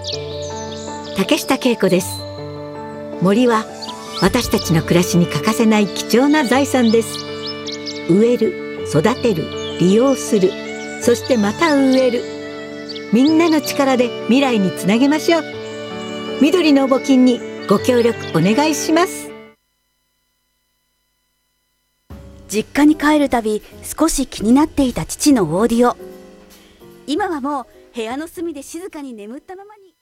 竹下恵子です。森は私たちの暮らしに欠かせない貴重な財産です。植える、育てる、利用する、そしてまた植える。みんなの力で未来につなげましょう。緑の募金にご協力お願いします。 実家に帰るたび少し気になっていた父のオーディオ。今はもう部屋の隅で静かに眠ったままに。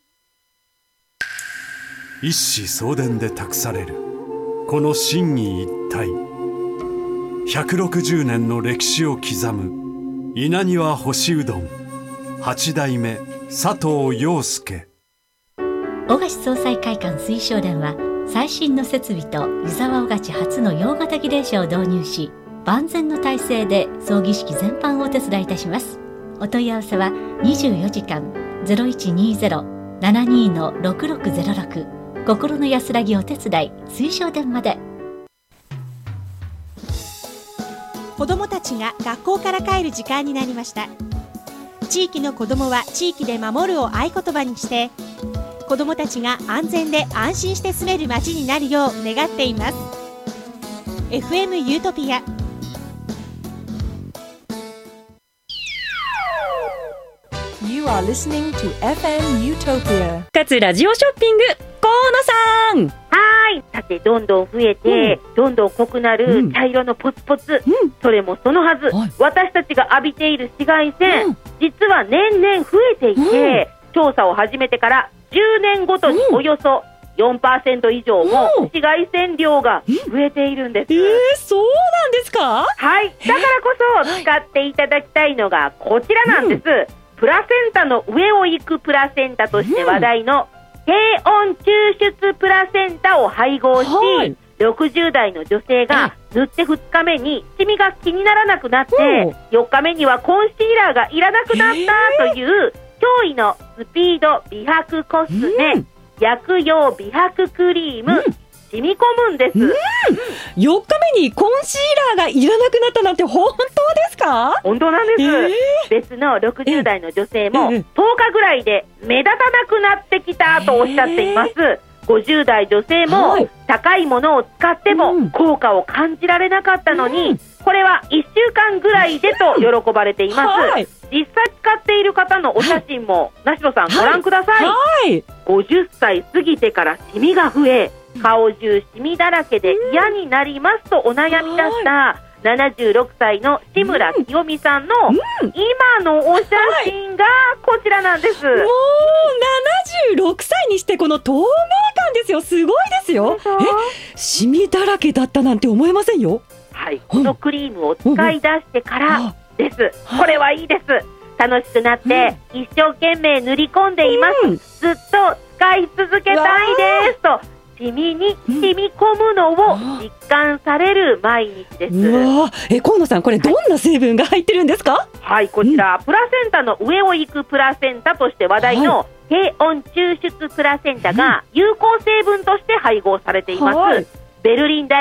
一子相伝で託されるこの心技一体、160年の歴史を刻む稲庭干しうどん8代目佐藤陽介。 小菓子総裁会館水晶殿は最新の設備と湯沢小菓子初の洋型儀礼車を導入し、万全の体制で葬儀式全般をお手伝いいたします。お問い合わせは24時間 0120-72-6606 心の安らぎお手伝い水晶殿まで。 子どもたちが学校から帰る時間になりました。地域の子どもは地域で守るを合言葉にして、子どもたちが安全で安心して住める街になるよう願っています。 FM ユートピア。 You are listening to FM Utopia。 かつラジオショッピング河野さん。 はい。さて、どんどん増えて、どんどん濃くなる茶色のポツポツ、それもそのはず、私たちが浴びている紫外線、実は年々増えていて、調査を始めてから10年ごとにおよそ 4% 以上も紫外線量が増えているんです。 そうなんですか？ はい。だからこそ使っていただきたいのがこちらなんです。プラセンタの上を行くプラセンタとして話題の低温抽出プラセンタを配合し、60代の女性が塗って2日目にシミが気にならなくなって、4日目にはコンシーラーがいらなくなったという驚異のスピード美白コスメ、薬用美白クリーム、染み込むんです。 4日目にコンシーラーがいらなくなったなんて本当ですか？ 本当なんです。別の60代の女性も10日ぐらいで目立たなくなってきたとおっしゃっています。50代女性も高いものを使っても効果を感じられなかったのに、これは1週間ぐらいでと喜ばれています。実際使っている方のお写真も梨野さんご覧ください。50歳過ぎてからシミが増え、顔中シミだらけで嫌になりますとお悩み出した76歳の志村清美さんの今のお写真がこちらなんです。もう 76歳にしてこの透明感ですよ。すごいですよ。シミだらけだったなんて思えませんよ。 はい、このクリームを使い出してからです。これはいいです。楽しくなって一生懸命塗り込んでいます。ずっと使い続けたいですとシミに染み込むのを実感される毎日です。 河野さん、これどんな成分が入ってるんですか？ はい、こちら、プラセンタの上を行くプラセンタとして話題の低温抽出プラセンタが有効成分として配合されています。ベルリン大